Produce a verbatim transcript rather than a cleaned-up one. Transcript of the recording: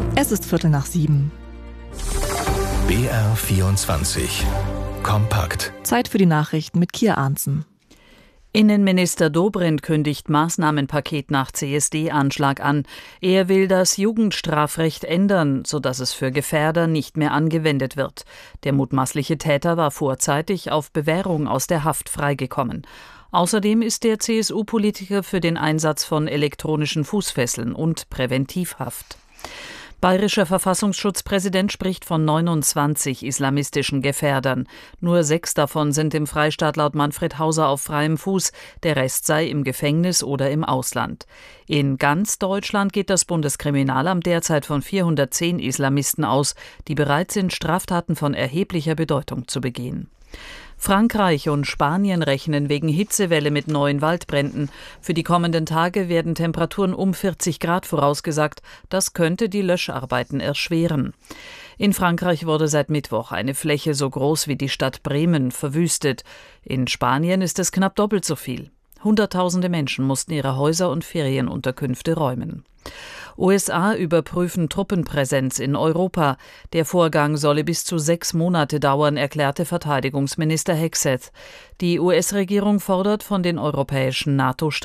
Es ist Viertel nach sieben. B R vierundzwanzig. Kompakt. Zeit für die Nachrichten mit Kia Arntzen. Innenminister Dobrindt kündigt Maßnahmenpaket nach C S D-Anschlag an. Er will das Jugendstrafrecht ändern, sodass es für Gefährder nicht mehr angewendet wird. Der mutmaßliche Täter war vorzeitig auf Bewährung aus der Haft freigekommen. Außerdem ist der C S U-Politiker für den Einsatz von elektronischen Fußfesseln und Präventivhaft. Bayerischer Verfassungsschutzpräsident spricht von neunundzwanzig islamistischen Gefährdern. Nur sechs davon sind im Freistaat laut Manfred Hauser auf freiem Fuß. Der Rest sei im Gefängnis oder im Ausland. In ganz Deutschland geht das Bundeskriminalamt derzeit von vierhundertzehn Islamisten aus, die bereit sind, Straftaten von erheblicher Bedeutung zu begehen. Frankreich und Spanien rechnen wegen Hitzewelle mit neuen Waldbränden. Für die kommenden Tage werden Temperaturen um vierzig Grad vorausgesagt. Das könnte die Löscharbeiten erschweren. In Frankreich wurde seit Mittwoch eine Fläche so groß wie die Stadt Bremen verwüstet. In Spanien ist es knapp doppelt so viel. Hunderttausende Menschen mussten ihre Häuser und Ferienunterkünfte räumen. U S A überprüfen Truppenpräsenz in Europa. Der Vorgang solle bis zu sechs Monate dauern, erklärte Verteidigungsminister Hegseth. Die U S-Regierung fordert von den europäischen NATO-Staaten